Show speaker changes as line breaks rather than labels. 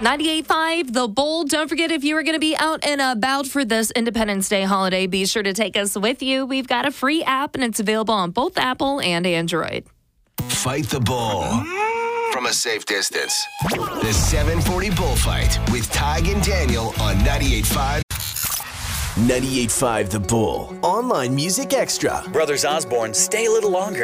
98.5 The Bull. Don't forget, if you are going to be out and about for this Independence Day holiday, be sure to take us with you. We've got a free app, and it's available on both Apple and Android.
Fight the bull from a safe distance. The 740 Bullfight with Tig and Daniel on 98.5. 98.5 The Bull. Online Music Extra.
Brothers Osborne, stay a little longer.